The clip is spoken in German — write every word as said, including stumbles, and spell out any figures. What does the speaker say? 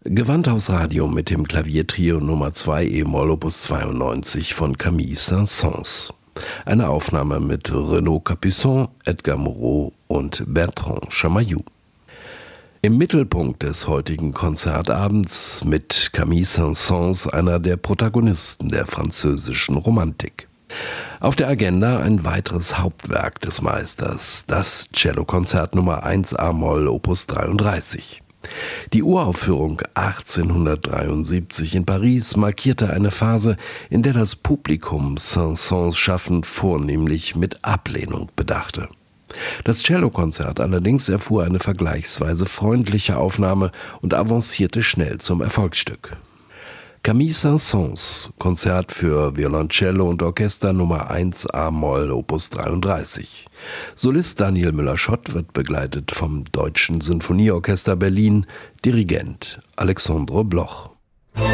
Gewandhaus Radio mit dem Klaviertrio Nummer zwei e-Moll Opus zweiundneunzig von Camille Saint-Saëns. Eine Aufnahme mit Renaud Capuçon, Edgar Moreau und Bertrand Chamayou. Im Mittelpunkt des heutigen Konzertabends mit Camille Saint-Saëns, einer der Protagonisten der französischen Romantik. Auf der Agenda ein weiteres Hauptwerk des Meisters, das Cellokonzert Nummer eins a-Moll Opus dreiunddreißig. Die Uraufführung achtzehnhundertdreiundsiebzig in Paris markierte eine Phase, in der das Publikum Saint-Saëns Schaffen vornehmlich mit Ablehnung bedachte. Das Cellokonzert allerdings erfuhr eine vergleichsweise freundliche Aufnahme und avancierte schnell zum Erfolgsstück. Camille Saint-Saëns, Konzert für Violoncello und Orchester Nummer eins a-Moll Opus dreiunddreißig. Solist Daniel Müller-Schott wird begleitet vom Deutschen Sinfonieorchester Berlin, Dirigent Alexandre Bloch.